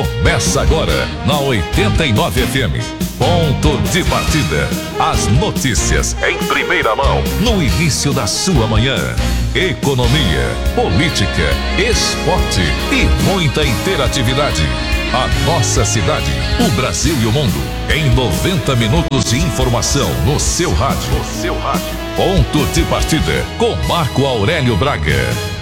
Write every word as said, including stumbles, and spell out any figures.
Começa agora na oitenta e nove F M. Ponto de partida. As notícias em primeira mão no início da sua manhã. Economia, política, esporte e muita interatividade. A nossa cidade, o Brasil e o mundo em noventa minutos de informação no seu rádio. No seu rádio. Ponto de partida com Marco Aurélio Braga.